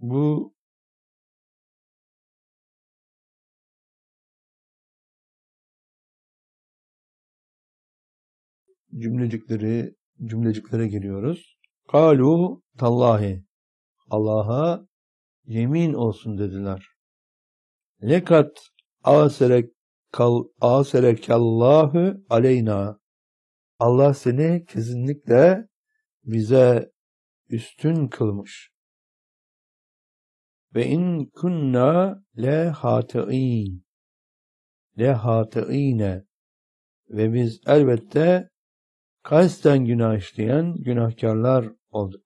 Bu cümleciklere giriyoruz. Kalu tallahi. Allah'a yemin olsun dediler. Lekat aserekallahu aleyna. Allah seni kesinlikle bize üstün kılmış. Ve in kunna lehâteîne ve biz elbette kasten günah işleyen günahkarlar olduk.